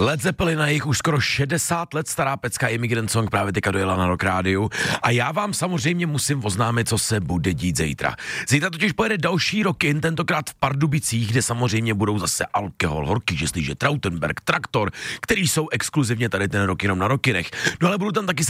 Led Zeppelin na jejich už skoro 60 let stará pecka Immigrant Song právě teďka dojela na Rock Rádiu a já vám samozřejmě musím oznámit, co se bude dít zítra. Zítra totiž pojede další Rockin, tentokrát v Pardubicích, kde samozřejmě budou zase alkohol, horký žesliže, Trautenberg, Traktor, který jsou exkluzivně tady ten rok jenom na Rockinech. No ale budou tam taky